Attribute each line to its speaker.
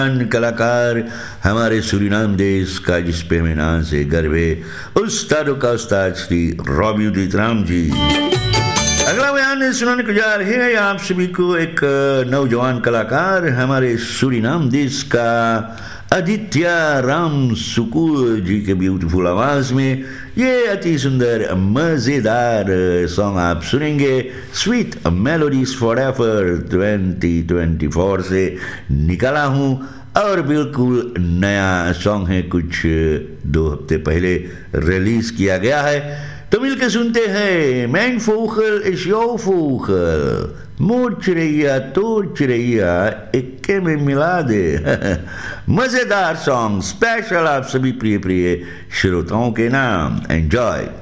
Speaker 1: कलाकार हमारे सूरीनाम देश का जिस पे हमें नाज से गर्व है, उस्तादों का उस्ताद श्री रॉबी उदित राम जी। अगला बयान सुनाने को जा रहे हैं आप सभी को एक नौजवान कलाकार हमारे सूरीनाम देश का आदित्य राम सुकूल जी के ब्यूटीफुल आवाज में ये अति सुंदर मजेदार सॉन्ग आप सुनेंगे। स्वीट मेलोडीज फॉरएवर 2024 से निकाला हूँ और बिल्कुल नया सॉन्ग है, कुछ 2 हफ्ते पहले रिलीज किया गया है। तो मिलकर सुनते हैं। मैंग फोखल इस यो फोखल मोर चिड़ैया तोर चिड़ैया इक्के में मिला दे। मजेदार सॉन्ग स्पेशल आप सभी प्रिय प्रिय श्रोताओं के नाम। एंजॉय।